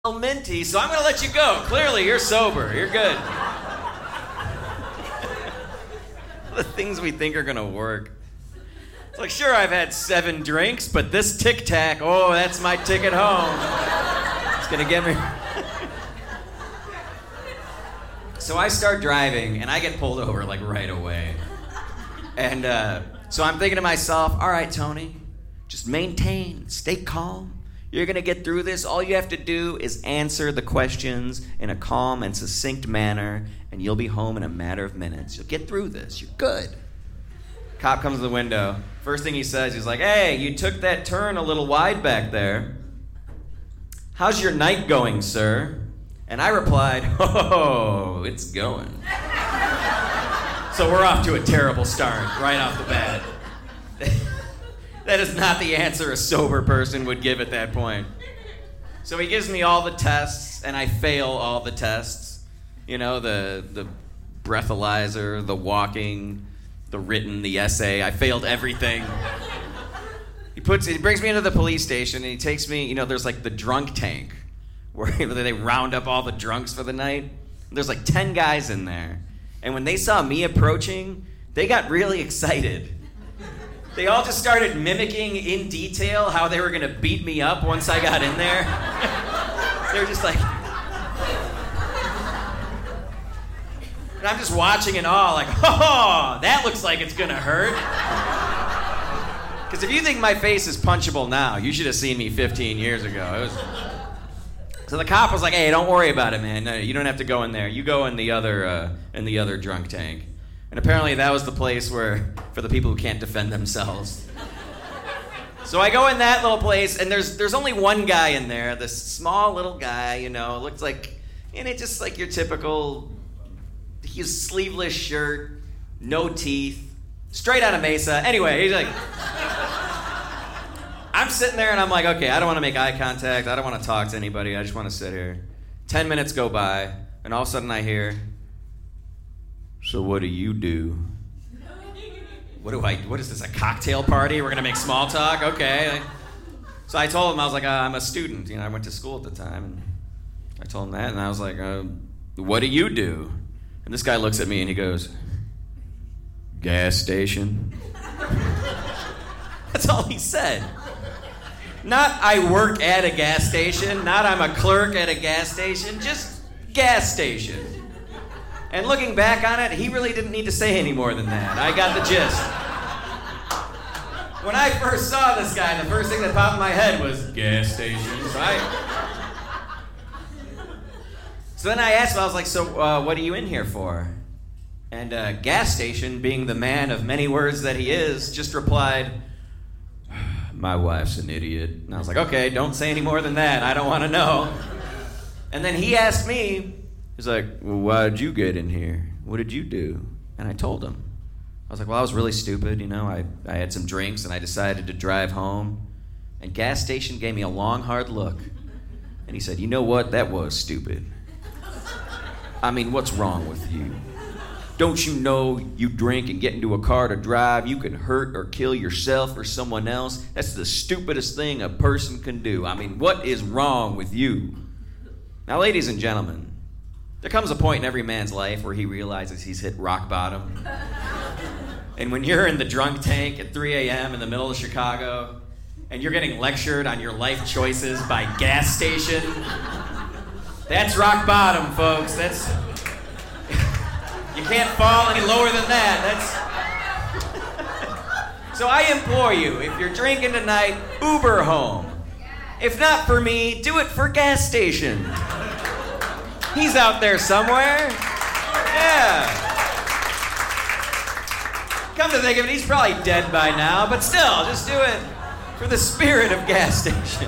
minty, so I'm gonna let you go. Clearly, you're sober. You're good. The things we think are gonna work. It's like, sure, I've had 7 drinks, but this Tic Tac, oh, that's my ticket home. It's gonna get me. So I start driving, and I get pulled over, like, right away. And so I'm thinking to myself, all right, Tony, just maintain, stay calm. You're gonna get through this. All you have to do is answer the questions in a calm and succinct manner, and you'll be home in a matter of minutes. You'll get through this. You're good. Cop comes to the window. First thing he says, he's like, hey, you took that turn a little wide back there. How's your night going, sir? And I replied, oh, it's going. So we're off to a terrible start right off the bat. That is not the answer a sober person would give at that point. So he gives me all the tests, and I fail all the tests. You know, the breathalyzer, the walking, the written, the essay. I failed everything. He brings me into the police station, and he takes me, you know, there's like the drunk tank, where they round up all the drunks for the night. There's like 10 guys in there. And when they saw me approaching, they got really excited. They all just started mimicking in detail how they were gonna beat me up once I got in there. They were just like... And I'm just watching it all like, oh, that looks like it's gonna hurt. Because if you think my face is punchable now, you should have seen me 15 years ago. So the cop was like, hey, don't worry about it, man. No, you don't have to go in there. You go in the other drunk tank. And apparently that was the place for the people who can't defend themselves. So I go in that little place, and there's only one guy in there, this small little guy, you know, looks like, and it's just like your typical, he's sleeveless shirt, no teeth, straight out of Mesa. Anyway, he's like, I'm sitting there and I'm like, okay, I don't want to make eye contact, I don't want to talk to anybody, I just want to sit here. 10 minutes go by, and all of a sudden I hear, so what do you do? What is this, a cocktail party? We're gonna make small talk? Okay. So I told him, I was like, I'm a student. You know, I went to school at the time. And I told him that, and I was like, what do you do? And this guy looks at me and he goes, gas station. That's all he said. Not I work at a gas station, not I'm a clerk at a gas station, just gas station. And looking back on it, he really didn't need to say any more than that. I got the gist. When I first saw this guy, the first thing that popped in my head was gas stations, right? So then I asked him, I was like, so what are you in here for? And gas station, being the man of many words that he is, just replied, my wife's an idiot. And I was like, okay, don't say any more than that. I don't want to know. And then he asked me, he's like, well, why did you get in here? What did you do? And I told him. I was like, well, I was really stupid, you know. I had some drinks and I decided to drive home. And gas station gave me a long, hard look. And he said, you know what? That was stupid. I mean, what's wrong with you? Don't you know you drink and get into a car to drive, you can hurt or kill yourself or someone else? That's the stupidest thing a person can do. I mean, what is wrong with you? Now, ladies and gentlemen, there comes a point in every man's life where he realizes he's hit rock bottom. And when you're in the drunk tank at 3 a.m. in the middle of Chicago, and you're getting lectured on your life choices by gas station, that's rock bottom, folks. That's... You can't fall any lower than that. So I implore you, if you're drinking tonight, Uber home. If not for me, do it for gas station. He's out there somewhere. Yeah. Come to think of it, he's probably dead by now, but still, just do it for the spirit of gas station.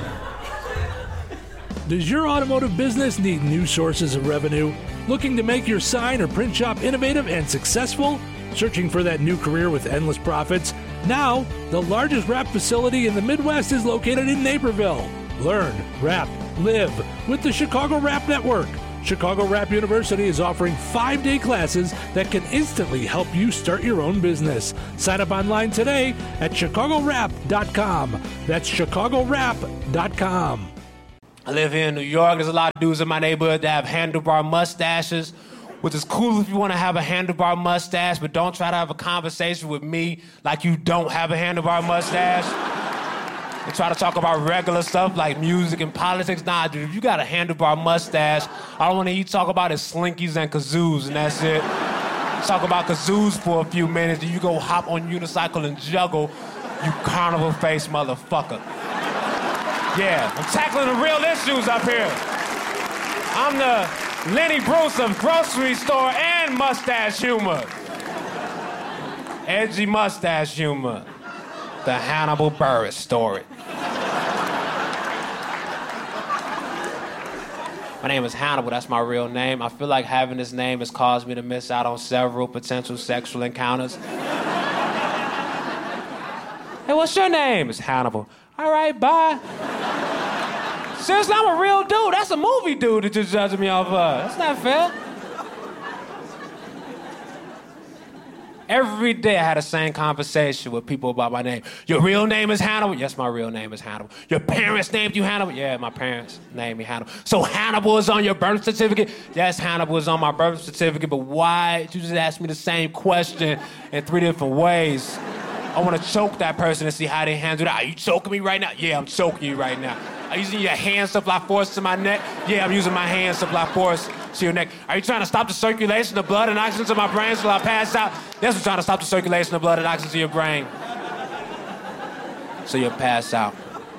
Does your automotive business need new sources of revenue? Looking to make your sign or print shop innovative and successful? Searching for that new career with endless profits? Now, the largest wrap facility in the Midwest is located in Naperville. Learn, wrap, live with the Chicago Wrap Network. Chicago Wrap University is offering 5-day classes that can instantly help you start your own business. Sign up online today at chicagowrap.com. That's chicagowrap.com. I live here in New York. There's a lot of dudes in my neighborhood that have handlebar mustaches, which is cool if you want to have a handlebar mustache, but don't try to have a conversation with me like you don't have a handlebar mustache. And try to talk about regular stuff like music and politics. Nah, dude, if you got a handlebar mustache, all I want to talk about is slinkies and kazoos, and that's it. Talk about kazoos for a few minutes, and you go hop on unicycle and juggle, you carnival-faced motherfucker. Yeah, I'm tackling the real issues up here. I'm the Lenny Bruce of grocery store and mustache humor. Edgy mustache humor. The Hannibal Buress story. My name is Hannibal, that's my real name. I feel like having this name has caused me to miss out on several potential sexual encounters. Hey, what's your name? It's Hannibal. All right, bye. Seriously, I'm a real dude. That's a movie dude that you're judging me off of. That's not fair. Every day I had the same conversation with people about my name. Your real name is Hannibal? Yes, my real name is Hannibal. Your parents named you Hannibal? Yeah, my parents named me Hannibal. So Hannibal is on your birth certificate? Yes, Hannibal is on my birth certificate, but why did you just ask me the same question in 3 different ways? I want to choke that person and see how they handle that. Are you choking me right now? Yeah, I'm choking you right now. Are you using your hand to apply force to my neck? Yeah, I'm using my hands to apply force to your neck. Are you trying to stop the circulation of blood and oxygen to my brain so I pass out? Yes, we're trying to stop the circulation of blood and oxygen to your brain. So you'll pass out.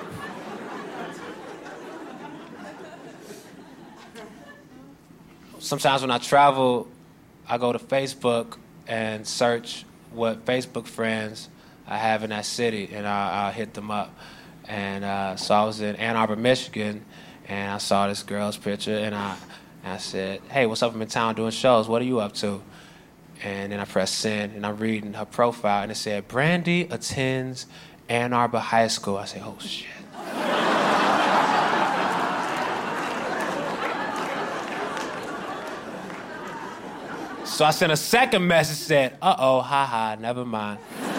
Sometimes when I travel, I go to Facebook and search what Facebook friends I have in that city, and I'll hit them up. And so I was in Ann Arbor, Michigan, and I saw this girl's picture, and I said, hey, what's up? I'm in town doing shows. What are you up to? And then I pressed send, and I'm reading her profile, and it said, Brandy attends Ann Arbor High School. I said, oh, shit. So I sent a second message, said, uh-oh, haha, never mind.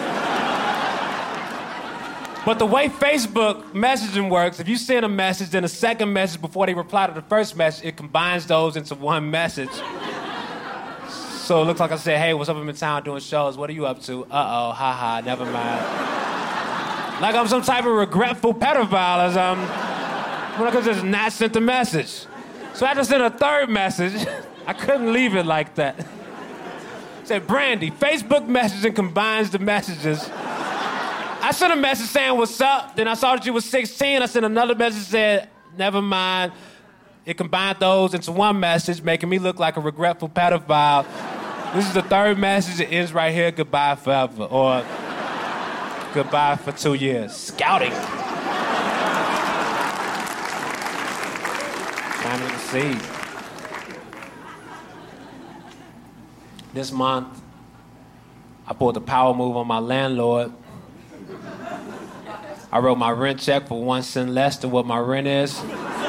But the way Facebook messaging works, if you send a message, then a second message before they reply to the first message, it combines those into one message. So it looks like I said, hey, what's up? I'm in town doing shows. What are you up to? Uh-oh, haha, never mind. Like I'm some type of regretful pedophile as when I could just not sent the message. So I had to send a third message. I couldn't leave it like that. It said, Brandy, Facebook messaging combines the messages. I sent a message saying, what's up? Then I saw that you was 16. I sent another message that said, never mind. It combined those into one message, making me look like a regretful pedophile. This is the third message. It ends right here, goodbye forever. Or goodbye for 2 years. Scouting. Planting the seed. This month, I pulled the power move on my landlord. I wrote my rent check for 1 cent less than what my rent is.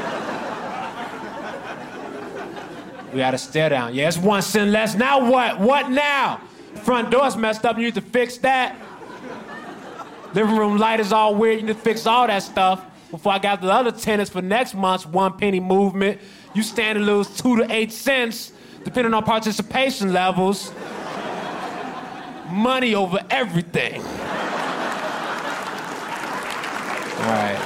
We had a stare down. Yeah, it's 1 cent less. Now what? What now? Front door's messed up. You need to fix that. Living room light is all weird. You need to fix all that stuff before I got the other tenants for next month's 1 penny movement. You stand to lose 2 to 8 cents, depending on participation levels. Money over everything. All right.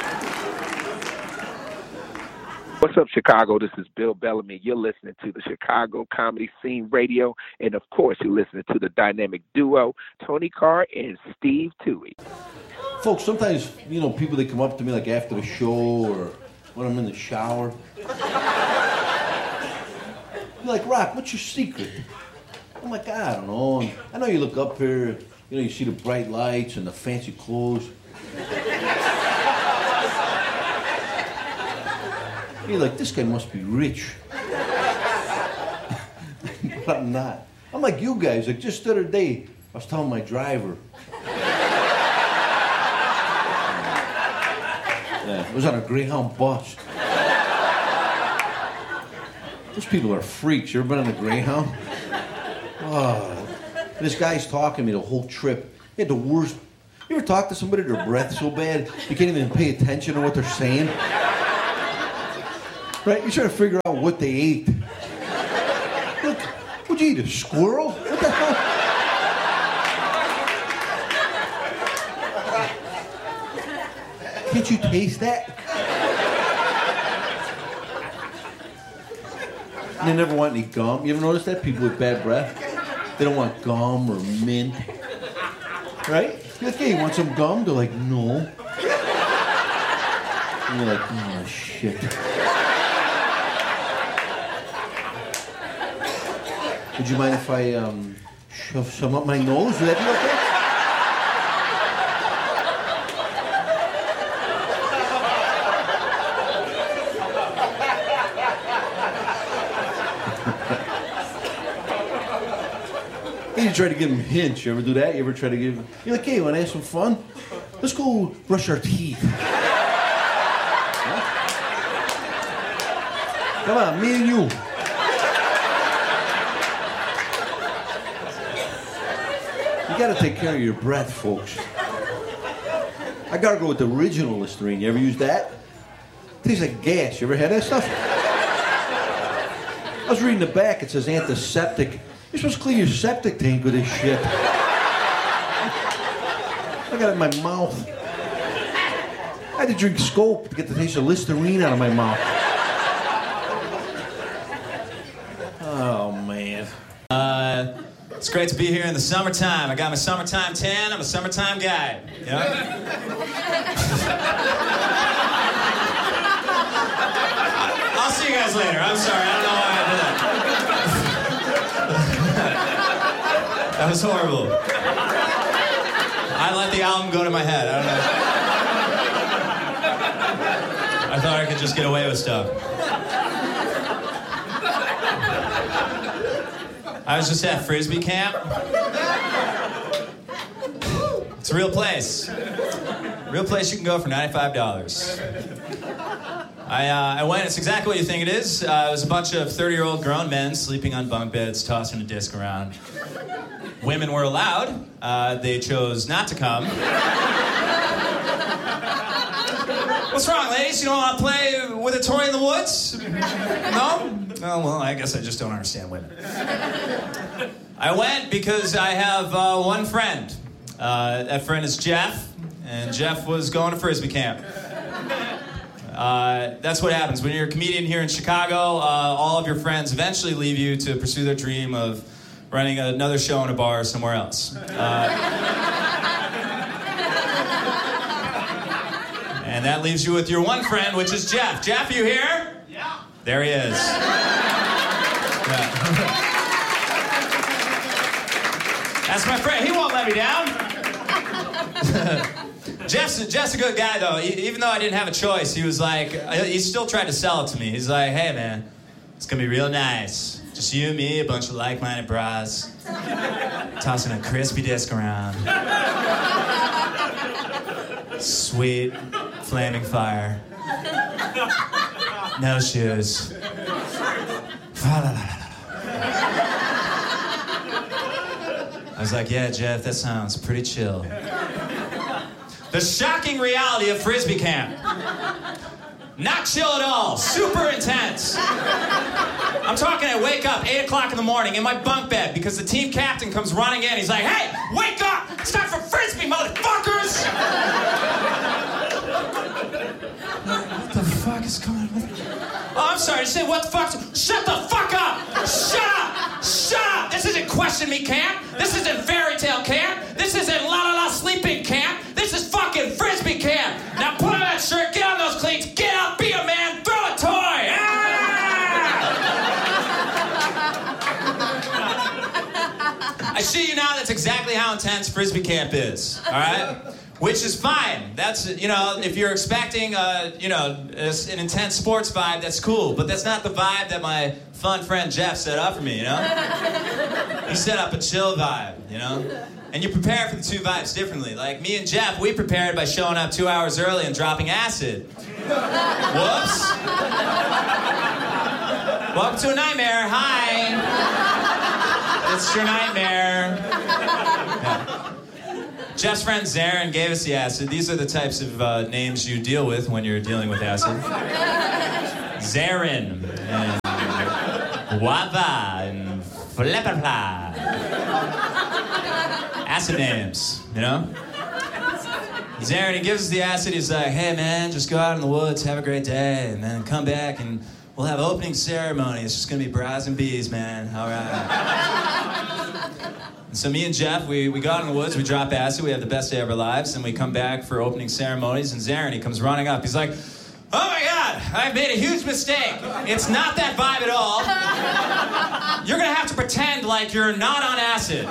What's up, Chicago? This is Bill Bellamy. You're listening to the Chicago Comedy Scene Radio. And, of course, you're listening to the dynamic duo, Tony Carr and Steve Toohey. Folks, sometimes, people, they come up to me, like, after the show or when I'm in the shower. They're like, Rock, what's your secret? I'm like, I don't know. And I know you look up here, you see the bright lights and the fancy clothes. You're like, this guy must be rich. But I'm not. I'm like you guys. Like, just the other day, I was telling my driver. Yeah, I was on a Greyhound bus. Those people are freaks. You ever been on a Greyhound? Oh, this guy's talking to me the whole trip. He had the worst. You ever talk to somebody, their breath so bad, you can't even pay attention to what they're saying? Right? You're trying to figure out what they ate. Look, what'd you eat, a squirrel? What the hell? Can't you taste that? And they never want any gum. You ever notice that? People with bad breath, they don't want gum or mint. Right? You're like, hey, you want some gum? They're like, no. And you're like, oh, shit. Would you mind if I shove some up my nose? Would that be okay? You try to give them hints. You ever do that? You ever try to give... You're like, hey, want to have some fun? Let's go brush our teeth. Huh? Come on, me and you. You got to take care of your breath, folks. I got to go with the original Listerine. You ever use that? It tastes like gas. You ever had that stuff? I was reading the back. It says antiseptic. You're supposed to clean your septic tank with this shit. I got it in my mouth. I had to drink Scope to get the taste of Listerine out of my mouth. Oh, man. It's great to be here in the summertime. I got my summertime tan. I'm a summertime guy. You know? I'll see you guys later. I'm sorry. I don't know why I did that. That was horrible. I let the album go to my head. I don't know. I thought I could just get away with stuff. I was just at Frisbee camp. It's a real place. Real place you can go for $95. I went, it's exactly what you think it is. It was a bunch of 30-year-old grown men sleeping on bunk beds, tossing a disc around. Women were allowed. They chose not to come. What's wrong, ladies? You don't want to play with a toy in the woods? No? Oh, well, I guess I just don't understand women. I went because I have one friend. That friend is Jeff, and Jeff was going to Frisbee camp. That's what happens. When you're a comedian here in Chicago, all of your friends eventually leave you to pursue their dream of running another show in a bar somewhere else. And that leaves you with your one friend, which is Jeff. Jeff, you here? Yeah. There he is. Yeah. That's my friend. He won't let me down. Jeff's a good guy, though. Even though I didn't have a choice, he was like, he still tried to sell it to me. He's like, hey, man, it's going to be real nice. Just you and me, a bunch of like-minded bras, tossing a crispy disc around. Sweet, flaming fire. No shoes. I was like, yeah, Jeff, that sounds pretty chill. The shocking reality of Frisbee camp. Not chill at all. Super intense. I'm talking, I wake up 8 o'clock in the morning in my bunk bed because the team captain comes running in. He's like, hey, wake up! It's time for Frisbee, motherfuckers! What the fuck is going on? Oh, I'm sorry. I said, what the fuck? Shut the fuck up! Shut up! Shut up! This isn't Question Me camp. This isn't Fairy Tale camp. This isn't La La La Sleeping camp. This is fucking Frisbee camp. Now put on that shirt, get on those cleats, get out, be a man, throw a toy! I see you now, that's exactly how intense Frisbee camp is, all right? Which is fine. That's, you know, if you're expecting, an intense sports vibe, that's cool. But that's not the vibe that my fun friend Jeff set up for me, you know? He set up a chill vibe, you know? And you prepare for the two vibes differently. Like me and Jeff, we prepared by showing up 2 hours early and dropping acid. Whoops. Welcome to a nightmare. Hi. It's your nightmare. Yeah. Jeff's friend Zarin gave us the acid. These are the types of names you deal with when you're dealing with acid. Zarin, and Guava, and Flippapla. Acid names, you know? Zarin, he gives us the acid. He's like, hey, man, just go out in the woods, have a great day, and then come back, and we'll have opening ceremony. It's just going to be bras and bees, man. All right. And so me and Jeff, we go out in the woods, we drop acid, we have the best day of our lives, and we come back for opening ceremonies, and Zarin, he comes running up. He's like, oh, my God, I've made a huge mistake. It's not that vibe at all. You're going to have to pretend like you're not on acid.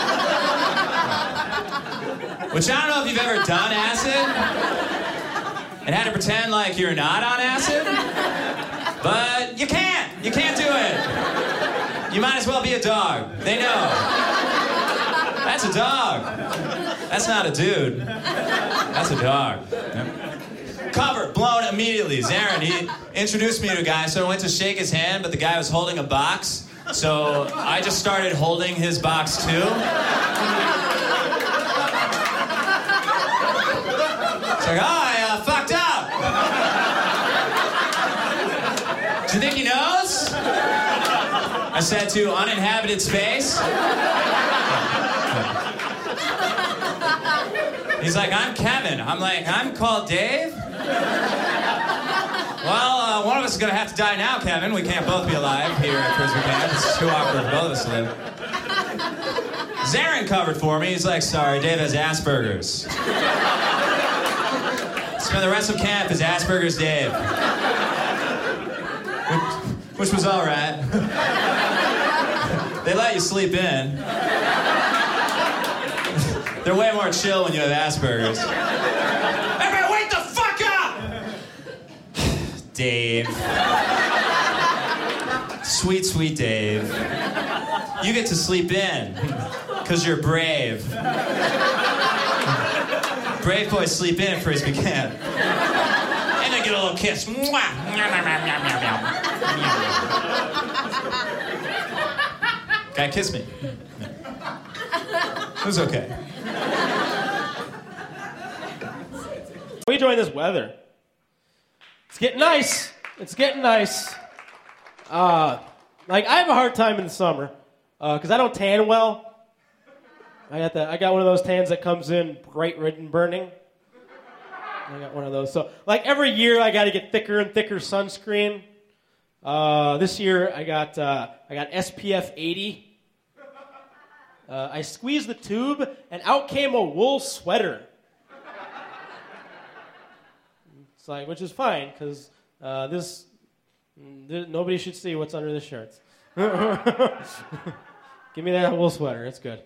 Which I don't know if you've ever done acid and had to pretend like you're not on acid, but you can't. You can't do it. You might as well be a dog. They know. That's a dog. That's not a dude. That's a dog. Yep. Covered, blown immediately. Zarin, he introduced me to a guy, so I went to shake his hand, but the guy was holding a box, so I just started holding his box too. It's like, oh, I fucked up. Do you think he knows? I said to uninhabited space. He's like, I'm Kevin. I'm like, I'm called Dave? Well, one of us is going to have to die now, Kevin. We can't both be alive here at Frisbee Camp. It's too awkward for both of us to live. Zarin covered for me. He's like, sorry, Dave has Asperger's. Spend the rest of camp as Asperger's Dave. Which was all right. They let you sleep in. They're way more chill when you have Asperger's. Everybody wake the fuck up! Dave. Sweet, sweet Dave. You get to sleep in, because you're brave. Brave boys sleep in at Frisbee Camp. And they get a little kiss. Guy kissed me. It was okay. How are you enjoying this weather? It's getting nice. It's getting nice. I have a hard time in the summer because I don't tan well. I got one of those tans that comes in bright red and burning. I got one of those. So, every year, I got to get thicker and thicker sunscreen. This year, I got SPF 80. I squeezed the tube, and out came a wool sweater. It's which is fine, because nobody should see what's under the shirts. Give me that wool sweater. It's good.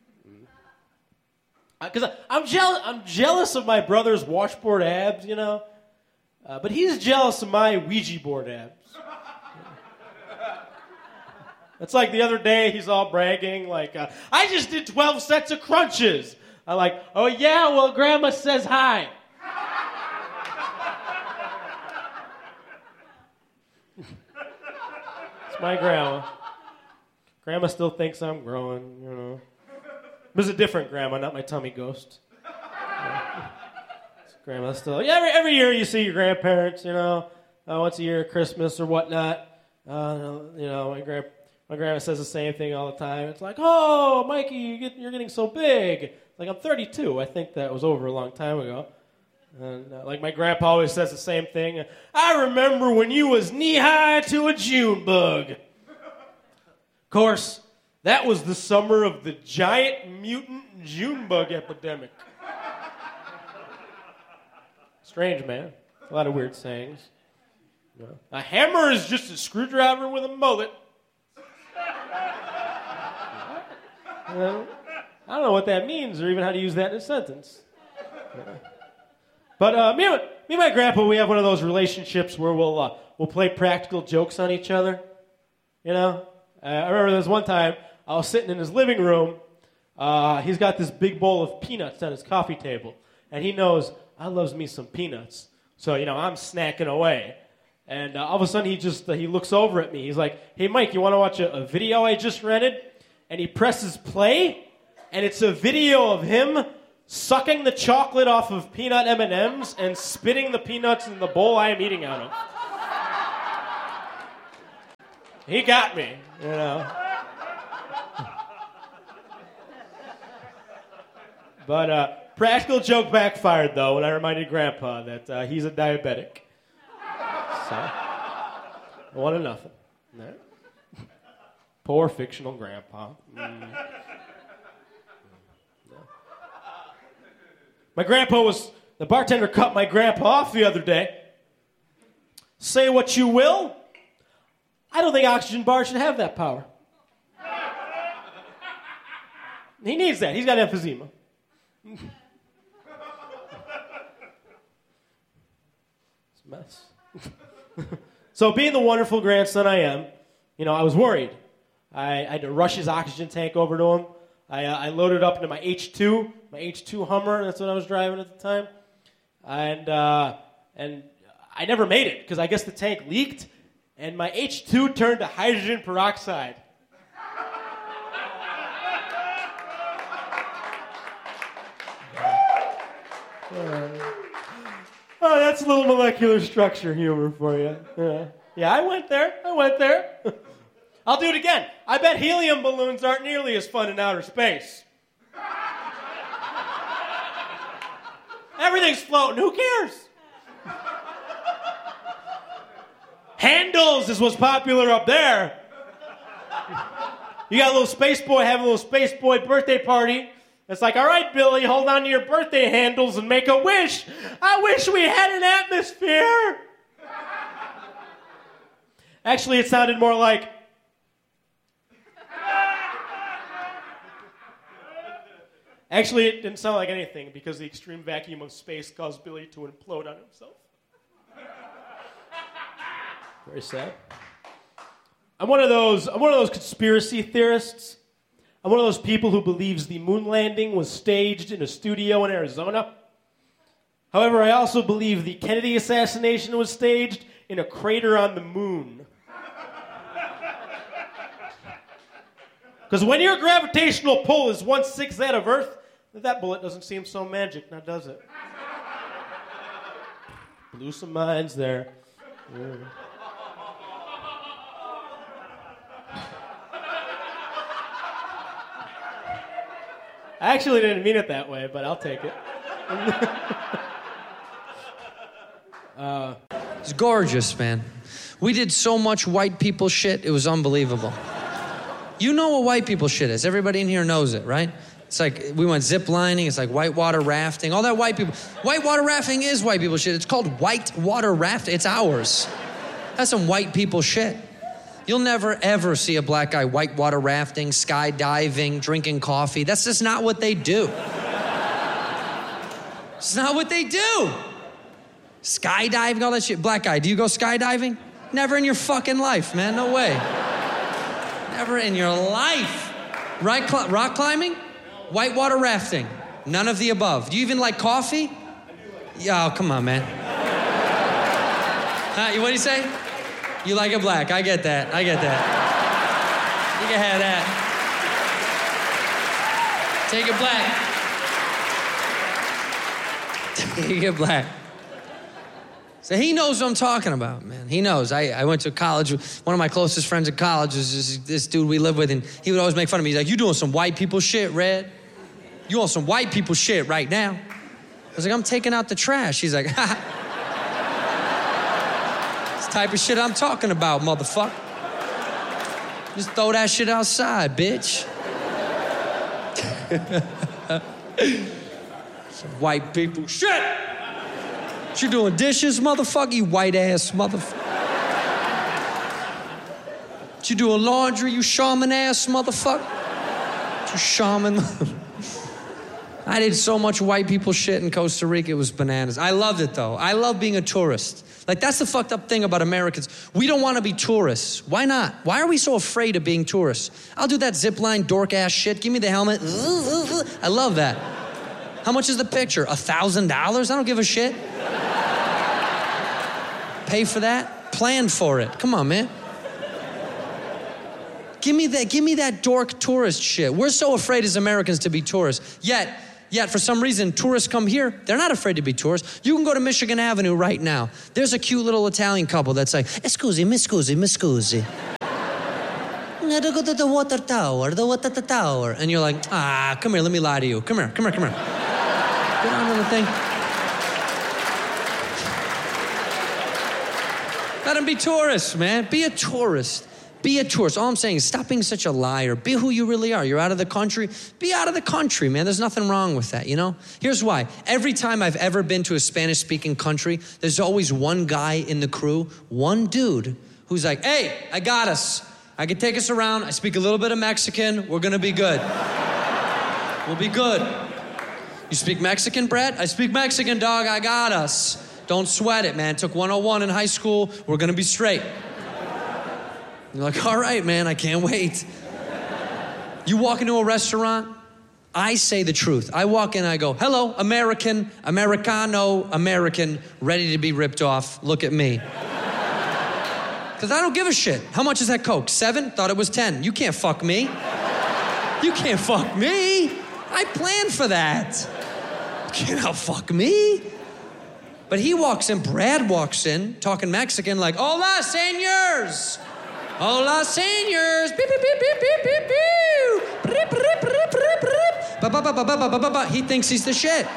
Because I'm jealous of my brother's washboard abs, you know. But he's jealous of my Ouija board abs. It's like the other day, he's all bragging, I just did 12 sets of crunches. I'm like, oh yeah, well, Grandma says hi. It's my grandma. Grandma still thinks I'm growing, you know. This is a different grandma, not my tummy ghost. Grandma still. Yeah, every year you see your grandparents, you know, once a year at Christmas or whatnot. My grandma says the same thing all the time. It's like, oh, Mikey, you're getting so big. I'm 32. I think that was over a long time ago. And my grandpa always says the same thing. I remember when you was knee-high to a June bug. Of course, that was the summer of the giant mutant June bug epidemic. Strange, man. A lot of weird sayings. Yeah. A hammer is just a screwdriver with a mullet. I don't know what that means or even how to use that in a sentence. Yeah. But me and my grandpa, we have one of those relationships where we'll play practical jokes on each other. You know? I remember there was one time I was sitting in his living room. He's got this big bowl of peanuts on his coffee table. And he knows I loves me some peanuts. So, I'm snacking away. And all of a sudden, he looks over at me. He's like, hey, Mike, you want to watch a video I just rented? And he presses play, and it's a video of him sucking the chocolate off of peanut M&Ms and spitting the peanuts in the bowl I am eating out of. He got me, you know. But practical joke backfired, though, when I reminded Grandpa that he's a diabetic. So, 1-0. Right. Poor fictional Grandpa. My grandpa the bartender cut my grandpa off the other day. Say what you will, I don't think Oxygen Bar should have that power. He needs that. He's got emphysema. It's a mess. So being the wonderful grandson I am, I was worried. I had to rush his oxygen tank over to him. I loaded up into my H2 Hummer. That's what I was driving at the time. And I never made it because I guess the tank leaked, and my H2 turned to hydrogen peroxide. Oh, that's a little molecular structure humor for you. Yeah, I went there. I'll do it again. I bet helium balloons aren't nearly as fun in outer space. Everything's floating. Who cares? Handles is what's popular up there. You got a little space boy having a little space boy birthday party. It's like, all right, Billy, hold on to your birthday handles and make a wish. I wish we had an atmosphere. Actually, it sounded more like... Actually, it didn't sound like anything because the extreme vacuum of space caused Billy to implode on himself. Very sad. I'm one of those conspiracy theorists. I'm one of those people who believes the moon landing was staged in a studio in Arizona. However, I also believe the Kennedy assassination was staged in a crater on the moon. Because when your gravitational pull is 1/6 that of Earth, that bullet doesn't seem so magic, now does it? Blew some minds there. Yeah. I actually didn't mean it that way, but I'll take it. It's gorgeous, man. We did so much white people shit, it was unbelievable. You know what white people shit is. Everybody in here knows it, right? It's like, we went zip lining, it's like whitewater rafting, all that white people. Whitewater rafting is white people shit. It's called whitewater rafting. It's ours. That's some white people shit. You'll never, ever see a black guy whitewater rafting, skydiving, drinking coffee. That's just not what they do. It's not what they do. Skydiving, all that shit. Black guy, do you go skydiving? Never in your fucking life, man. No way. Never in your life. Right? Rock climbing? Whitewater rafting? None of the above. Do you even like coffee? Oh, come on, man. What do you say? You like it black. I get that. You can have that. Take it black. Take it black. So he knows what I'm talking about, man. He knows. I went to college. One of my closest friends at college was this dude we lived with, and he would always make fun of me. He's like, you doing some white people shit, Red? You on some white people shit right now? I was like, I'm taking out the trash. He's like, ha. It's the type of shit I'm talking about, motherfucker. Just throw that shit outside, bitch. Some white people shit. You doing dishes, motherfucker? You white ass motherfucker. You doing laundry, you shaman ass motherfucker? You shaman. I did so much white people shit in Costa Rica, it was bananas. I loved it though. I love being a tourist. Like, that's the fucked up thing about Americans. We don't want to be tourists. Why not? Why are we so afraid of being tourists? I'll do that zipline dork ass shit. Give me the helmet. I love that. How much is the picture? $1,000? I don't give a shit. Pay for that? Plan for it. Come on, man. Give me that dork tourist shit. We're so afraid as Americans to be tourists. Yet for some reason, tourists come here, they're not afraid to be tourists. You can go to Michigan Avenue right now. There's a cute little Italian couple that's like, scusi, mi scusi, mi scusi. had to go to the water tower, the water tower. And you're like, come here, let me lie to you. Come here. Get on the thing. Let them be tourists, man. Be a tourist. Be a tourist. All I'm saying is stop being such a liar. Be who you really are. You're out of the country. Be out of the country, man. There's nothing wrong with that, you know? Here's why. Every time I've ever been to a Spanish-speaking country, there's always one guy in the crew, one dude, who's like, hey, I got us. I can take us around. I speak a little bit of Mexican. We're going to be good. We'll be good. You speak Mexican, Brett? I speak Mexican, dog. I got us. Don't sweat it, man. Took 101 in high school. We're going to be straight. You're like, all right, man, I can't wait. You walk into a restaurant, I say the truth. I walk in, I go, hello, American, Americano, American, ready to be ripped off. Look at me. Because I don't give a shit. How much is that Coke? 7? Thought it was 10. You can't fuck me. You can't fuck me. I planned for that. You can't outfuck me. But he walks in, Brad walks in, talking Mexican, like, hola, señors. Hola, señors. Beep, beep, beep, beep, beep, beep, beep. Rip, rip, rip, rip, rip. Ba, ba, ba, ba, ba, ba, ba, ba. He thinks he's the shit.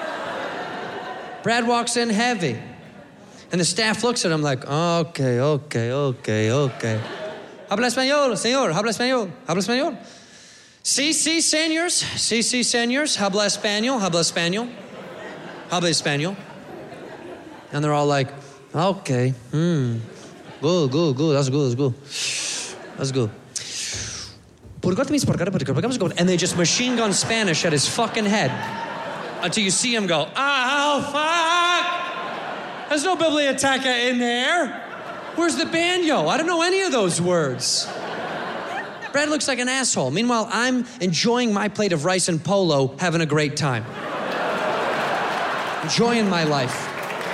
Brad walks in heavy. And the staff looks at him like, okay. Habla español, señor. Habla español. Habla español. Sí, señors. Sí, señors. Habla español. Habla español. Habla español. And they're all like, okay. Good. That's good. And they just machine gun Spanish at his fucking head until you see him go, oh, fuck. There's no biblioteca in there. Where's the banjo? I don't know any of those words. Brad looks like an asshole. Meanwhile, I'm enjoying my plate of rice and polo, having a great time. Enjoying my life.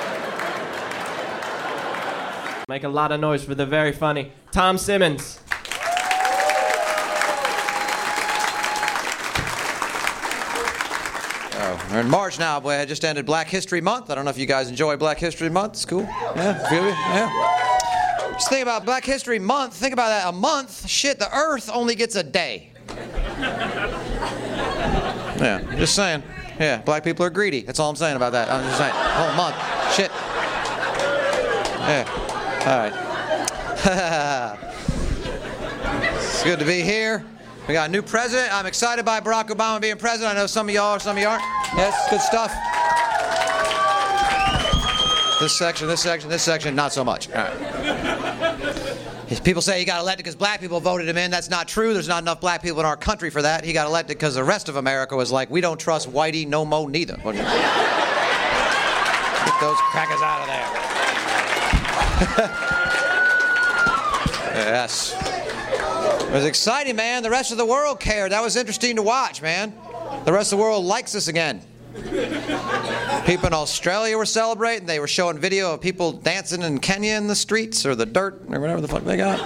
Make a lot of noise for the very funny Tom Simmons. We're in March now, boy. I just ended Black History Month. I don't know if you guys enjoy Black History Month. It's cool. Yeah, feel me? Yeah. Just think about Black History Month. Think about that. A month. Shit, the Earth only gets a day. Yeah, just saying. Yeah, black people are greedy. That's all I'm saying about that. I'm just saying. A whole month. Shit. Yeah. All right. It's good to be here. We got a new president. I'm excited by Barack Obama being president. I know some of y'all are, some of you aren't. Yes, good stuff. This section, not so much. All right. People say he got elected because black people voted him in. That's not true. There's not enough black people in our country for that. He got elected because the rest of America was like, we don't trust Whitey no mo neither. Get those crackers out of there. Yes. It was exciting, man. The rest of the world cared. That was interesting to watch, man. The rest of the world likes us again. People in Australia were celebrating. They were showing video of people dancing in Kenya in the streets or the dirt or whatever the fuck they got.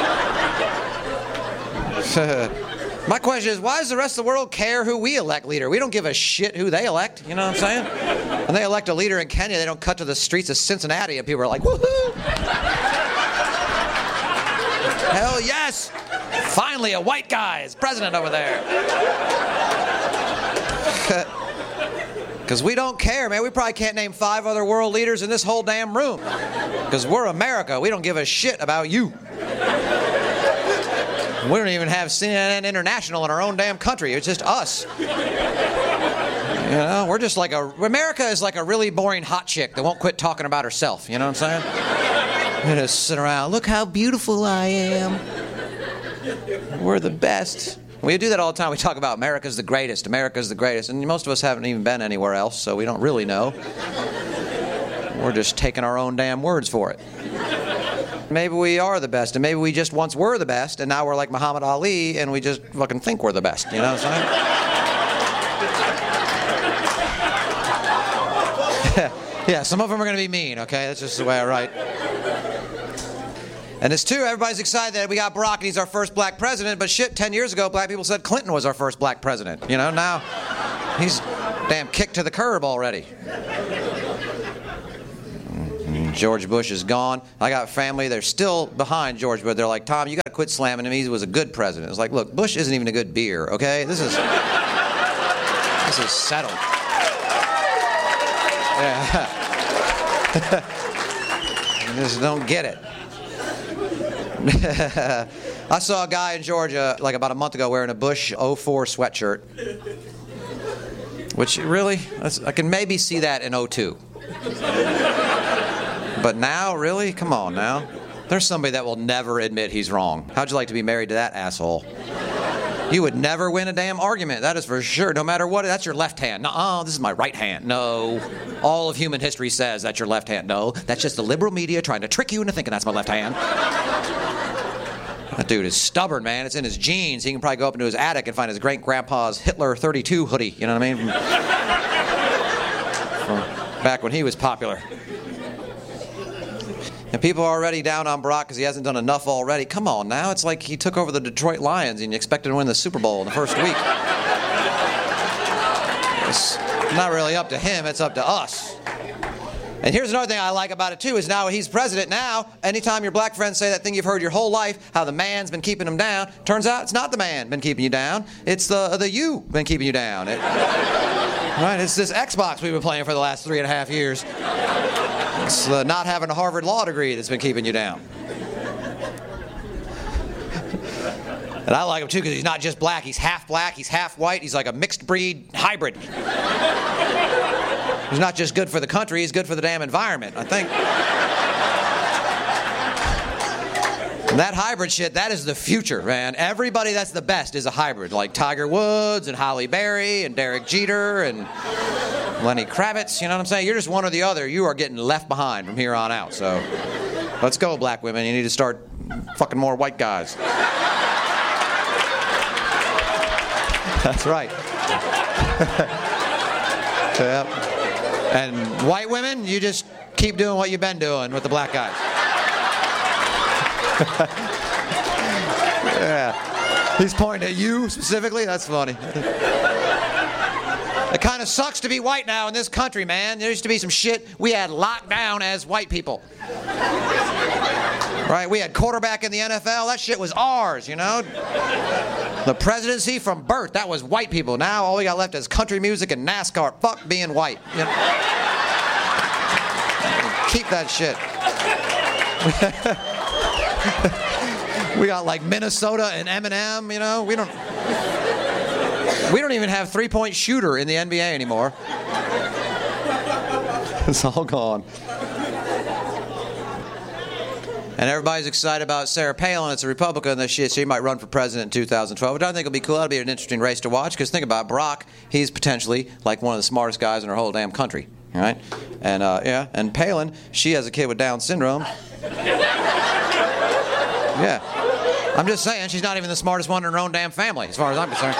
My question is, why does the rest of the world care who we elect leader? We don't give a shit who they elect. You know what I'm saying? When they elect a leader in Kenya, they don't cut to the streets of Cincinnati and people are like, woohoo! Hell yes! Finally, a white guy is president over there. Because we don't care, man. We probably can't name 5 other world leaders in this whole damn room. Because we're America. We don't give a shit about you. We don't even have CNN International in our own damn country. It's just us. You know, we're just like America is like a really boring hot chick that won't quit talking about herself. You know what I'm saying? We just sit around, look how beautiful I am. We're the best. We do that all the time. We talk about America's the greatest, America's the greatest. And most of us haven't even been anywhere else, so we don't really know. We're just taking our own damn words for it. Maybe we are the best, and maybe we just once were the best, and now we're like Muhammad Ali, and we just fucking think we're the best. You know what I'm saying? Yeah, some of them are going to be mean, okay? That's just the way I write. And it's true, everybody's excited that we got Barack and he's our first black president, but shit, 10 years ago, black people said Clinton was our first black president. You know, now he's damn kicked to the curb already. George Bush is gone. I got family, they're still behind George, but they're like, Tom, you got to quit slamming him. He was a good president. It's like, look, Bush isn't even a good beer, okay? This is settled. Yeah. I just don't get it. I saw a guy in Georgia like about a month ago wearing a Bush 04 sweatshirt. Which really, I can maybe see that in 02. But now, really? Come on now. There's somebody that will never admit he's wrong. How'd you like to be married to that asshole? You would never win a damn argument, that is for sure. No matter what, that's your left hand. No, this is my right hand. No. All of human history says that's your left hand. No, that's just the liberal media trying to trick you into thinking that's my left hand. That dude is stubborn, man. It's in his genes. He can probably go up into his attic and find his great-grandpa's Hitler 32 hoodie. You know what I mean? From back when he was popular. And people are already down on Barack because he hasn't done enough already. Come on now. It's like he took over the Detroit Lions and you expected to win the Super Bowl in the first week. It's not really up to him. It's up to us. And here's another thing I like about it, too, is now he's president now, anytime your black friends say that thing you've heard your whole life, how the man's been keeping them down, turns out it's not the man been keeping you down, it's the you been keeping you down. Right? It's this Xbox we've been playing for the last 3.5 years. It's not having a Harvard law degree that's been keeping you down. And I like him, too, because he's not just black, he's half white, he's like a mixed breed hybrid. He's not just good for the country, he's good for the damn environment, I think. And that hybrid shit, that is the future, man. Everybody that's the best is a hybrid, like Tiger Woods and Halle Berry and Derek Jeter and Lenny Kravitz, you know what I'm saying? You're just one or the other. You are getting left behind from here on out. So let's go, black women. You need to start fucking more white guys. That's right. Yep. And white women, you just keep doing what you've been doing with the black guys. Yeah. He's pointing at you specifically? That's funny. It kind of sucks to be white now in this country, man. There used to be some shit we had locked down as white people. Right? We had quarterback in the NFL. That shit was ours, you know? The presidency from birth, that was white people. Now all we got left is country music and NASCAR. Fuck being white. You know? Keep that shit. We got like Minnesota and Eminem, you know? We don't even have three-point shooter in the NBA anymore. It's all gone. And everybody's excited about Sarah Palin. It's a Republican and this shit. She might run for president in 2012, which I think will be cool. That'll be an interesting race to watch. Because think about Barack. He's potentially like one of the smartest guys in our whole damn country. All right? And, yeah. And Palin, she has a kid with Down syndrome. Yeah. I'm just saying, she's not even the smartest one in her own damn family, as far as I'm concerned.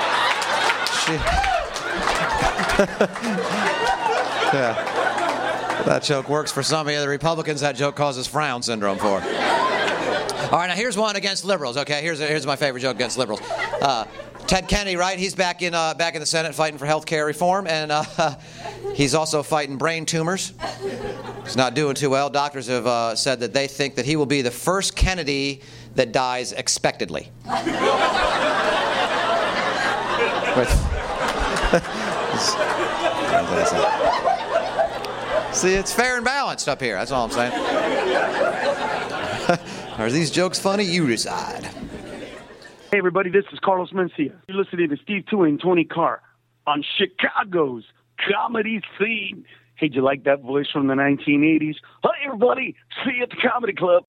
Yeah. That joke works for some of the other Republicans. That joke causes frown syndrome for. All right, now here's one against liberals. Okay, here's my favorite joke against liberals. Ted Kennedy, right? He's back in the Senate fighting for health care reform, and he's also fighting brain tumors. He's not doing too well. Doctors have said that they think that he will be the first Kennedy that dies expectedly. See, it's fair and balanced up here. That's all I'm saying. Are these jokes funny? You decide. Hey, everybody, this is Carlos Mencia. You're listening to Steve Tui and Tony Carr on Chicago's comedy scene. Hey, do you like that voice from the 1980s? Hi, everybody. See you at the Comedy Club.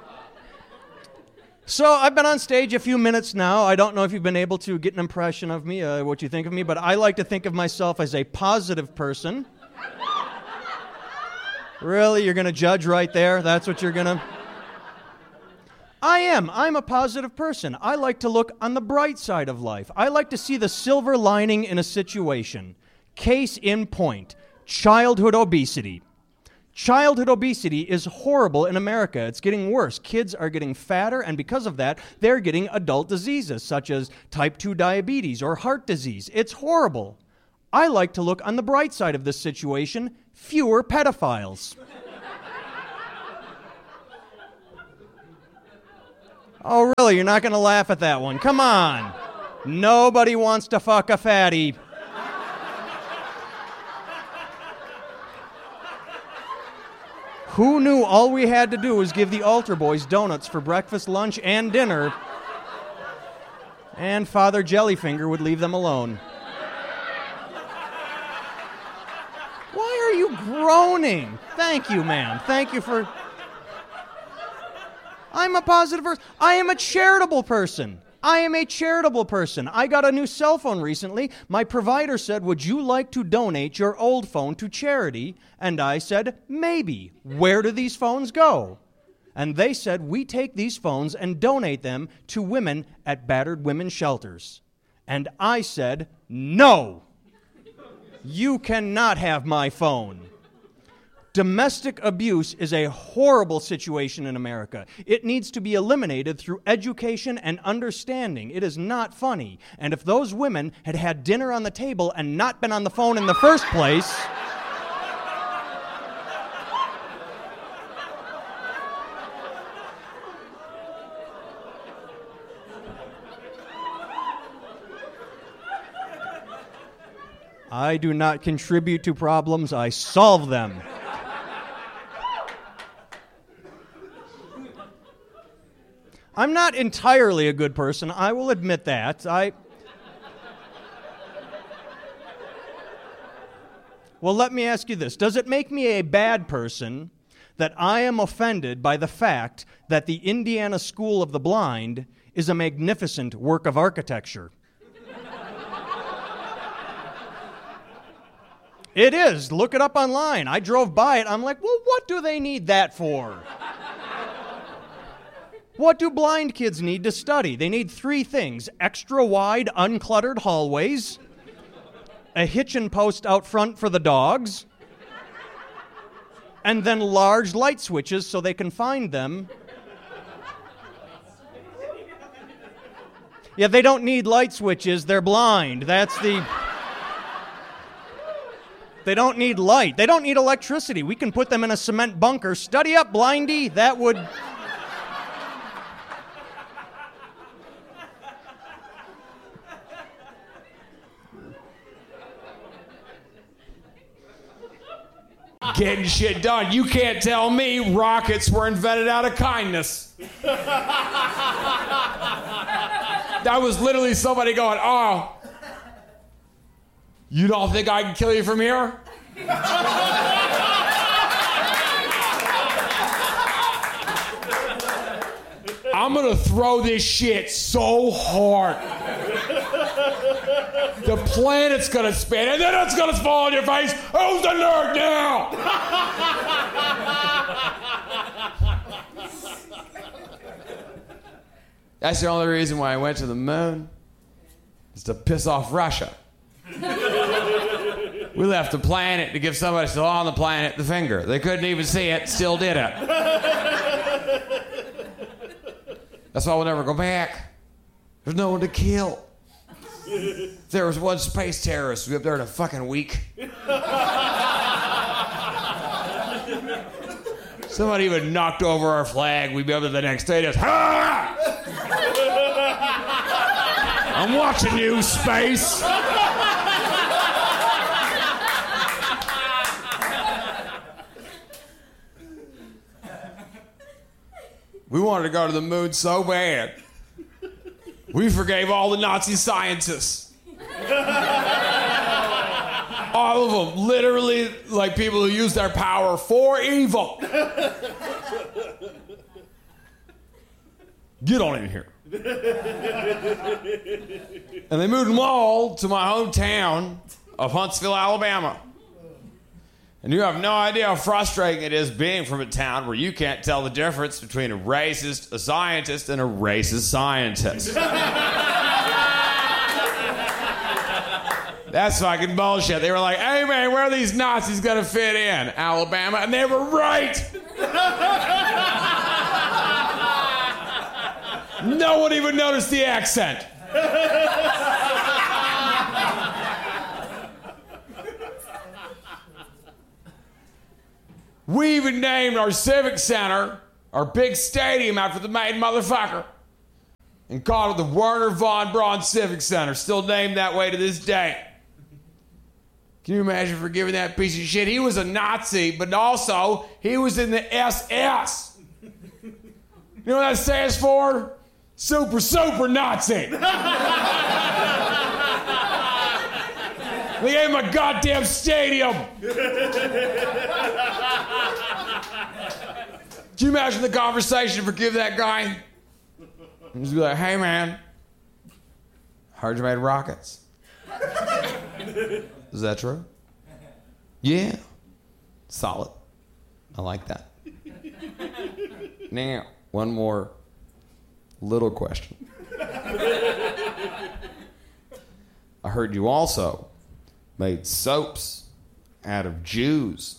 So I've been on stage a few minutes now. I don't know if you've been able to get an impression of me, what you think of me, but I like to think of myself as a positive person. Really? You're going to judge right there? That's what you're going to... I am. I'm a positive person. I like to look on the bright side of life. I like to see the silver lining in a situation. Case in point, childhood obesity. Childhood obesity is horrible in America. It's getting worse. Kids are getting fatter, and because of that, they're getting adult diseases such as type 2 diabetes or heart disease. It's horrible. I like to look on the bright side of this situation. Fewer pedophiles. Oh, really? You're not going to laugh at that one? Come on. Nobody wants to fuck a fatty. Who knew all we had to do was give the altar boys donuts for breakfast, lunch, and dinner, and Father Jellyfinger would leave them alone? Why are you groaning? Thank you, ma'am. Thank you for... I'm a positive person. I am a charitable person. I am a charitable person. I got a new cell phone recently. My provider said, would you like to donate your old phone to charity? And I said, maybe. Where do these phones go? And they said, we take these phones and donate them to women at battered women's shelters. And I said, no. You cannot have my phone. Domestic abuse is a horrible situation in America. It needs to be eliminated through education and understanding. It is not funny. And if those women had had dinner on the table and not been on the phone in the first place... I do not contribute to problems, I solve them. I'm not entirely a good person, I will admit that. Well, let me ask you this. Does it make me a bad person that I am offended by the fact that the Indiana School of the Blind is a magnificent work of architecture? It is. Look it up online. I drove by it. I'm like, well, what do they need that for? What do blind kids need to study? They need 3 things: extra wide, uncluttered hallways, a hitching post out front for the dogs, and then large light switches so they can find them. Yeah, they don't need light switches. They're blind. That's the... They don't need light. They don't need electricity. We can put them in a cement bunker. Study up, blindy. That would... Getting shit done. You can't tell me rockets were invented out of kindness. That was literally somebody going, oh, you don't think I can kill you from here? I'm gonna throw this shit so hard. The planet's gonna spin, and then it's gonna fall on your face. Who's the nerd now? That's the only reason why I went to the moon, is to piss off Russia. We left the planet to give somebody still on the planet the finger. They couldn't even see it, still did it. That's why we'll never go back. There's no one to kill. There was one space terrorist. We'll be up there in a fucking week. Somebody even knocked over our flag. We'd be up there the next day. Just, ah! I'm watching you, space. We wanted to go to the moon so bad. We forgave all the Nazi scientists. All of them. Literally, like people who use their power for evil. Get on in here. And they moved them all to my hometown of Huntsville, Alabama. And you have no idea how frustrating it is being from a town where you can't tell the difference between a racist, a scientist, and a racist scientist. That's fucking bullshit. They were like, hey man, where are these Nazis gonna fit in? Alabama. And they were right. No one even noticed the accent. We even named our civic center, our big stadium, after the main motherfucker. and called it the Werner von Braun Civic Center, still named that way to this day. Can you imagine forgiving that piece of shit? He was a Nazi, but also he was in the SS. You know what that stands for? Super, super Nazi. They gave him a goddamn stadium. Can you imagine the conversation to forgive that guy? And just be like, hey man, heard you made rockets. Is that true? Yeah. Solid. I like that. Now, one more little question. I heard you also made soaps out of Jews.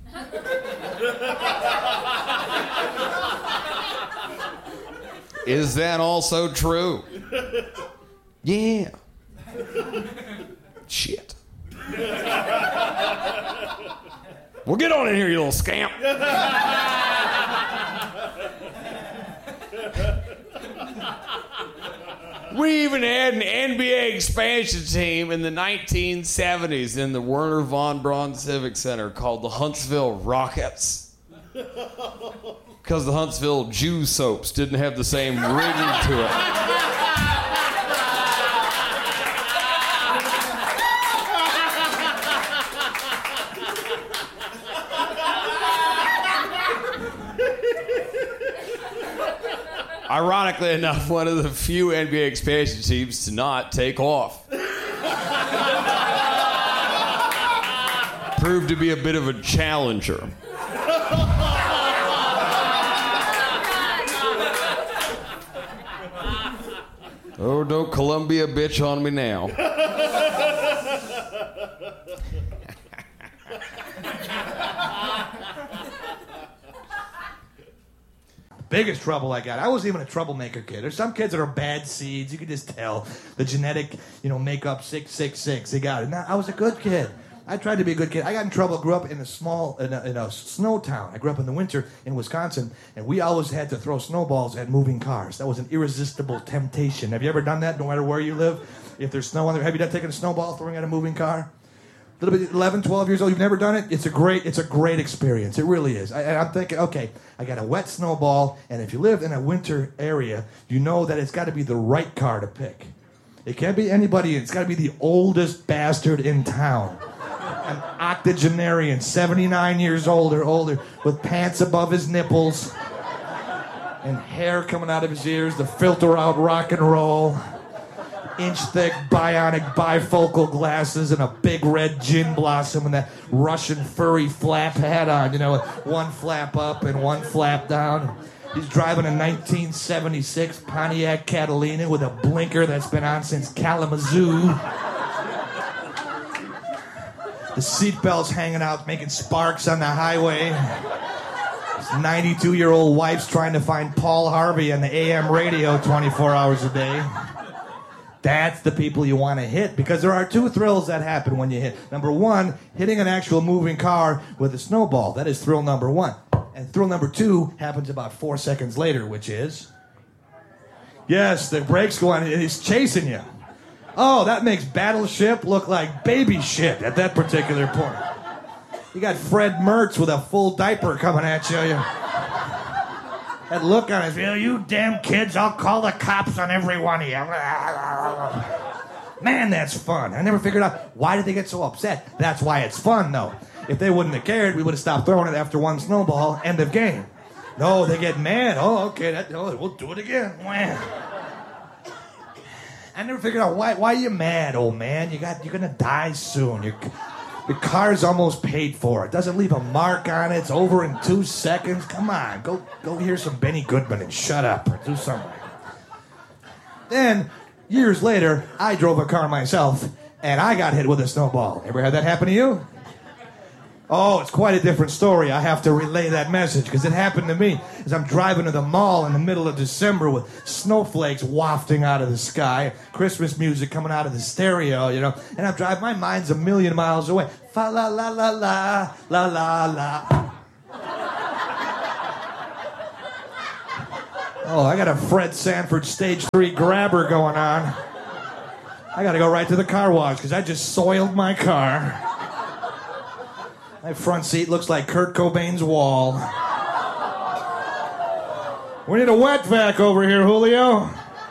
Is that also true? Yeah. Shit. Well, get on in here, you little scamp. We even had an NBA expansion team in the 1970s in the Werner von Braun Civic Center called the Huntsville Rockets. Because the Huntsville Jew soaps didn't have the same ring to it. Ironically enough, one of the few NBA expansion teams to not take off. Proved to be a bit of a challenger. Oh, don't Columbia bitch on me now. Biggest trouble I got. I wasn't even a troublemaker kid. There's some kids that are bad seeds. You can just tell the genetic, makeup 666. They got it. Now, I was a good kid. I tried to be a good kid. I got in trouble. Grew up in a snow town. I grew up in the winter in Wisconsin, and we always had to throw snowballs at moving cars. That was an irresistible temptation. Have you ever done that? No matter where you live, if there's snow on there, have you done taking a snowball, throwing at a moving car? A little bit, 11, 12 years old, you've never done it? It's a great experience. It really is. I'm thinking, okay, I got a wet snowball, and if you live in a winter area, you know that it's got to be the right car to pick. It can't be anybody. It's got to be the oldest bastard in town. An octogenarian, 79 years old or older, with pants above his nipples and hair coming out of his ears to filter out rock and roll. Inch-thick bionic bifocal glasses and a big red gin blossom and that Russian furry flap hat on, with one flap up and one flap down. He's driving a 1976 Pontiac Catalina with a blinker that's been on since Kalamazoo. The seatbelt's hanging out, making sparks on the highway. His 92-year-old wife's trying to find Paul Harvey on the AM radio 24 hours a day. That's the people you want to hit, because there are two thrills that happen when you hit. Number one, hitting an actual moving car with a snowball. That is thrill number one. And thrill number two happens about 4 seconds later, which is... Yes, the brakes go on, and he's chasing you. Oh, that makes Battleship look like baby shit at that particular point. You got Fred Mertz with a full diaper coming at you. That look on his face, you damn kids, I'll call the cops on every one of you. Man, that's fun. I never figured out, why did they get so upset? That's why it's fun, though. If they wouldn't have cared, we would have stopped throwing it after one snowball, end of game. No, they get mad. Oh, okay, we'll do it again. I never figured out, why are you mad, old man? You're going to die soon. Your car's almost paid for. It doesn't leave a mark on it. It's over in 2 seconds. Come on, go hear some Benny Goodman and shut up or do something. Then, years later, I drove a car myself, and I got hit with a snowball. Ever had that happen to you? Oh, it's quite a different story. I have to relay that message, because it happened to me as I'm driving to the mall in the middle of December with snowflakes wafting out of the sky, Christmas music coming out of the stereo, and I'm driving, my mind's a million miles away. Fa la la la la, la la la. Oh, I got a Fred Sanford stage 3 grabber going on. I gotta go right to the car wash because I just soiled my car. My front seat looks like Kurt Cobain's wall. We need a wet vac over here, Julio.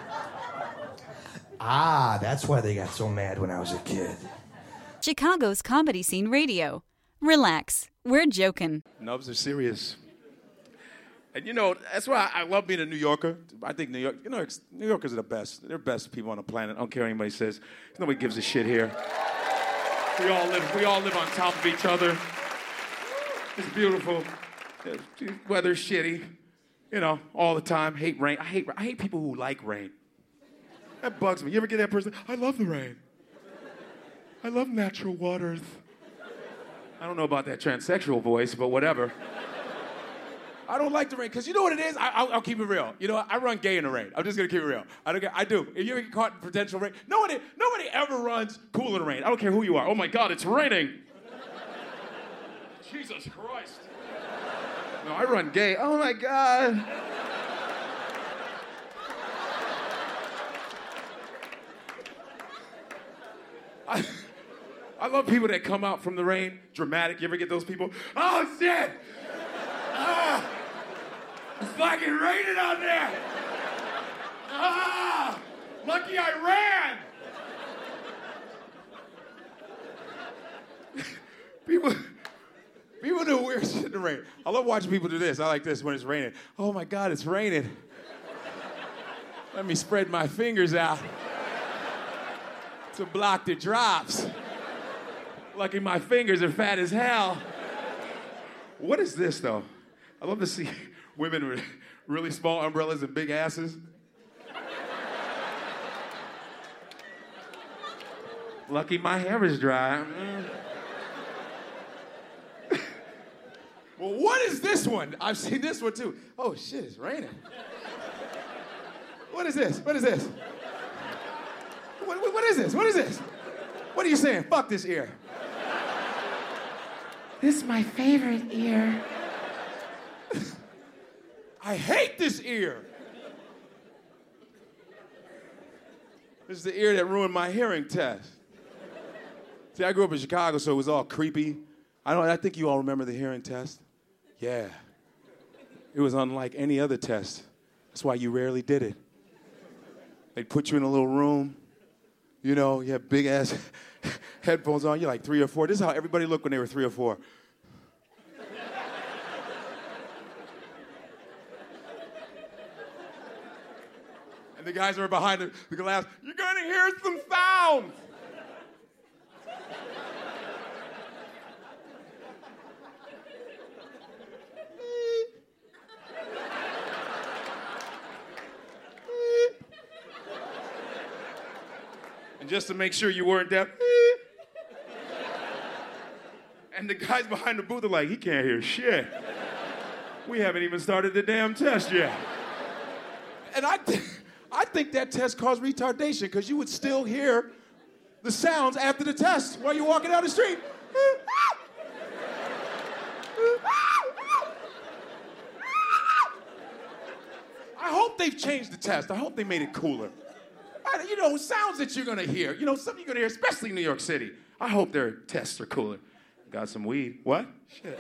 Ah, that's why they got so mad when I was a kid. Chicago's Comedy Scene Radio. Relax. We're joking. Nubs are serious. And you know, that's why I love being a New Yorker. I think New Yorkers are the best. They're the best people on the planet. I don't care what anybody says. Nobody gives a shit here. We all live on top of each other. It's beautiful. The weather's shitty. You know, all the time. Hate rain. I hate people who like rain. That bugs me. You ever get that person? I love the rain. I love natural waters. I don't know about that transsexual voice, but whatever. I don't like the rain, because you know what it is? I'll keep it real. You know, I run gay in the rain. I'm just going to keep it real. I do. If you ever get caught in potential rain, nobody ever runs cool in the rain. I don't care who you are. Oh, my God, it's raining. Jesus Christ. No, I run gay. Oh, my God. I love people that come out from the rain, dramatic. You ever get those people? Oh, shit! Ah! It's fucking raining out there! Ah! Lucky I ran! People do weird shit in the rain. I love watching people do this. I like this when it's raining. Oh my God, it's raining. Let me spread my fingers out to block the drops. Lucky my fingers are fat as hell. What is this, though? I love to see women with really small umbrellas and big asses. Lucky my hair is dry. Well, what is this one? I've seen this one, too. Oh, shit, it's raining. What is this? What is this? What is this? What is this? What are you saying? Fuck this ear. This is my favorite ear. I hate this ear. This is the ear that ruined my hearing test. See, I grew up in Chicago, so it was all creepy. I think you all remember the hearing test. Yeah. It was unlike any other test. That's why you rarely did it. They'd put you in a little room. You know, you have big-ass headphones on. You're like 3 or 4. This is how everybody looked when they were 3 or 4. And the guys who were behind the glass, you're going to hear some sounds. And just to make sure you weren't deaf, and the guys behind the booth are like, he can't hear shit. We haven't even started the damn test yet. And I think that test caused retardation, because you would still hear the sounds after the test while you're walking down the street. I hope they've changed the test. I hope they made it cooler. You know, sounds that you're gonna hear. You know, something you're gonna hear, especially in New York City. I hope their tests are cooler. Got some weed. What? Shit.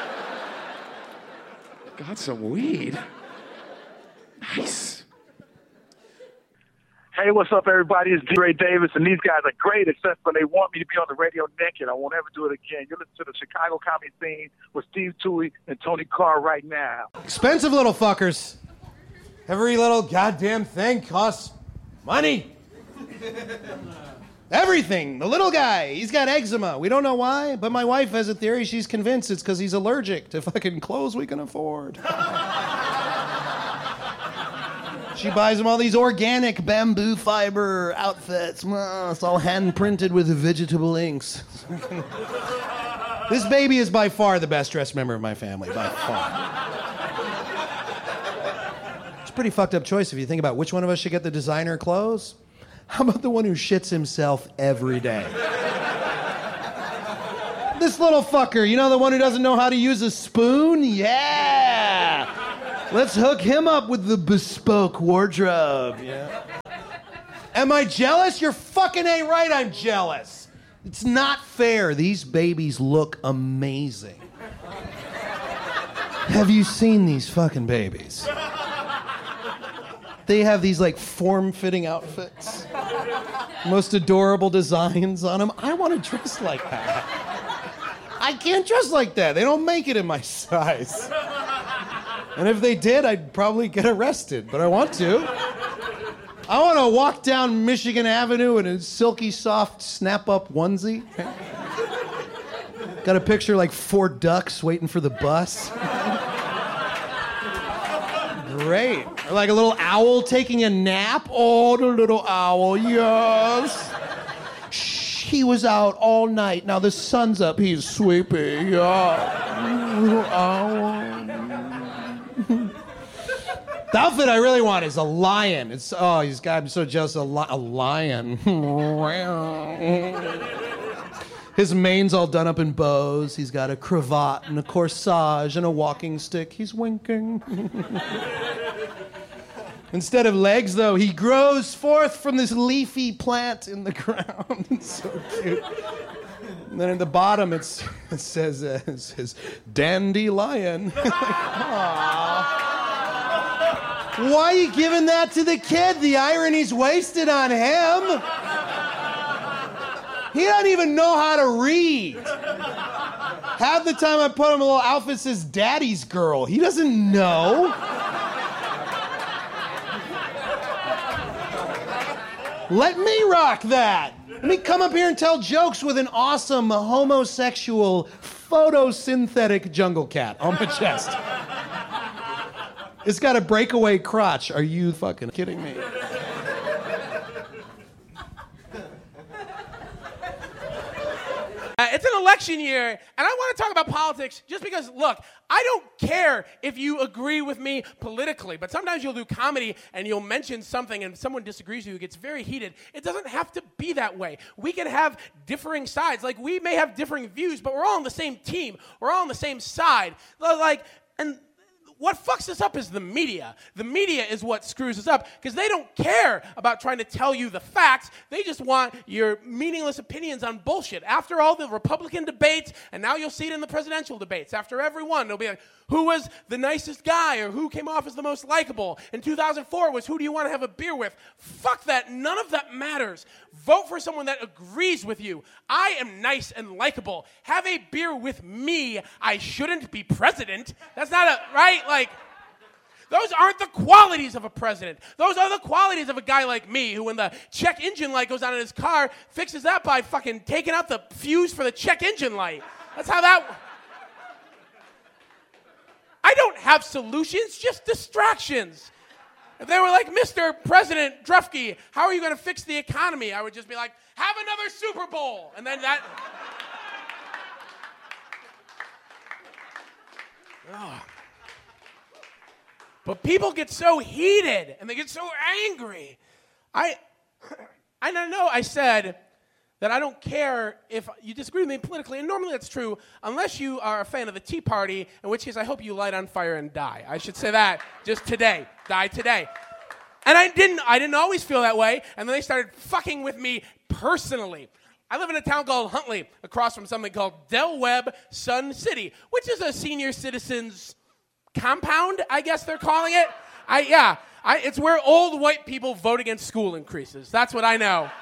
Got some weed? Nice. Hey, what's up, everybody? It's D-Ray Davis, and these guys are great, except when they want me to be on the radio naked. I won't ever do it again. You're listening to the Chicago Comedy Scene with Steve Toohey and Tony Carr right now. Expensive little fuckers. Every little goddamn thing costs money. Everything. The little guy, he's got eczema. We don't know why, but my wife has a theory. She's convinced it's because he's allergic to fucking clothes we can afford. She buys him all these organic bamboo fiber outfits. It's all hand-printed with vegetable inks. This baby is by far the best-dressed member of my family, by far. It's a pretty fucked up choice if you think about which one of us should get the designer clothes. How about the one who shits himself every day? This little fucker, you know, the one who doesn't know how to use a spoon? Yeah! Let's hook him up with the bespoke wardrobe. Yeah. Am I jealous? You're fucking ain't right, I'm jealous. It's not fair. These babies look amazing. Have you seen these fucking babies? They have these like form-fitting outfits. Most adorable designs on them. I want to dress like that. I can't dress like that. They don't make it in my size. And if they did, I'd probably get arrested, but I want to. I want to walk down Michigan Avenue in a silky, soft, snap-up onesie. Got a picture like 4 ducks waiting for the bus. Great. Or like a little owl taking a nap. Oh, the little owl, yes. Shh, he was out all night. Now the sun's up, he's sleepy. Yeah. Little owl. The outfit I really want is a lion. He's got, I'm so jealous of a lion. His mane's all done up in bows. He's got a cravat and a corsage and a walking stick. He's winking. Instead of legs, though, he grows forth from this leafy plant in the ground. It's so cute. And then at the bottom, it says dandelion. Why are you giving that to the kid? The irony's wasted on him. He doesn't even know how to read. Half the time I put him a little outfit that says daddy's girl. He doesn't know. Let me rock that. Let me come up here and tell jokes with an awesome homosexual photosynthetic jungle cat on my chest. It's got a breakaway crotch. Are you fucking kidding me? It's an election year, and I want to talk about politics just because, look, I don't care if you agree with me politically, but sometimes you'll do comedy and you'll mention something and someone disagrees with you, it gets very heated. It doesn't have to be that way. We can have differing sides. Like, we may have differing views, but we're all on the same team. We're all on the same side. And what fucks us up is the media. The media is what screws us up because they don't care about trying to tell you the facts. They just want your meaningless opinions on bullshit. After all the Republican debates, and now you'll see it in the presidential debates, after every one, they'll be like, who was the nicest guy or who came off as the most likable? In 2004 was who do you want to have a beer with? Fuck that. None of that matters. Vote for someone that agrees with you. I am nice and likable. Have a beer with me. I shouldn't be president. That's not right? Like, those aren't the qualities of a president. Those are the qualities of a guy like me who, when the check engine light goes on in his car, fixes that by fucking taking out the fuse for the check engine light. That's how that... I don't have solutions, just distractions. If they were like, Mr. President Drufke, how are you going to fix the economy? I would just be like, have another Super Bowl. And then that... Oh. But people get so heated and they get so angry. I know I said that I don't care if you disagree with me politically, and normally that's true, unless you are a fan of the Tea Party, in which case I hope you light on fire and die. I should say that just today. Die today. And I didn't always feel that way, and then they started fucking with me personally. I live in a town called Huntley, across from something called Del Webb Sun City, which is a senior citizens compound, I guess they're calling it. It's where old white people vote against school increases. That's what I know.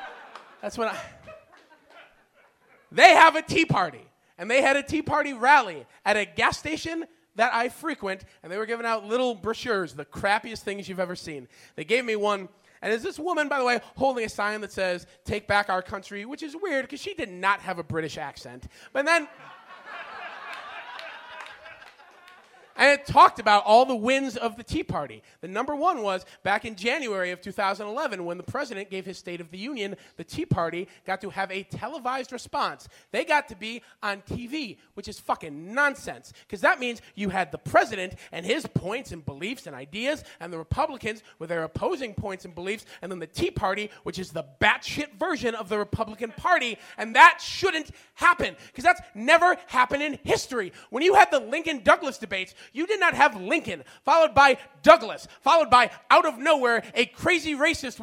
They have a Tea Party, and they had a Tea Party rally at a gas station that I frequent, and they were giving out little brochures, the crappiest things you've ever seen. They gave me one, and there's this woman, by the way, holding a sign that says, "Take back our country," which is weird, because she did not have a British accent. But then... And it talked about all the wins of the Tea Party. The number one was back in January of 2011 when the president gave his State of the Union, the Tea Party got to have a televised response. They got to be on TV, which is fucking nonsense. Because that means you had the president and his points and beliefs and ideas, and the Republicans with their opposing points and beliefs, and then the Tea Party, which is the batshit version of the Republican Party, and that shouldn't happen. Because that's never happened in history. When you had the Lincoln-Douglas debates, You did not have Lincoln, followed by Douglas, followed by, out of nowhere, a crazy racist with